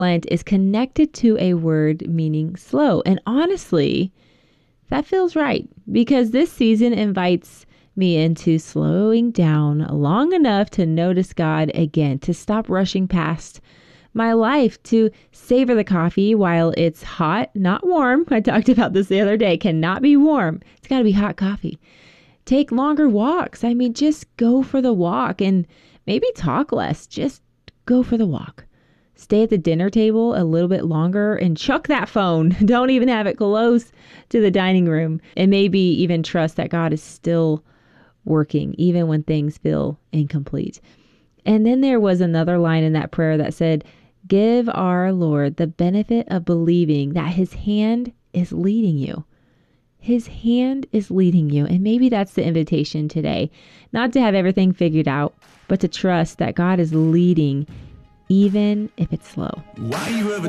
Lent is connected to a word meaning slow. And honestly, that feels right because this season invites me into slowing down long enough to notice God again, to stop rushing past my life, to savor the coffee while it's hot, not warm. I talked about this the other day. Cannot be warm. It's got to be hot coffee. Take longer walks. I mean, just go for the walk and maybe talk less. Just go for the walk. Stay at the dinner table a little bit longer and chuck that phone. Don't even have it close to the dining room. And maybe even trust that God is still working, even when things feel incomplete. And then there was another line in that prayer that said, give our Lord the benefit of believing that his hand is leading you. His hand is leading you. And maybe that's the invitation today, not to have everything figured out, but to trust that God is leading, even if it's slow. Why you ever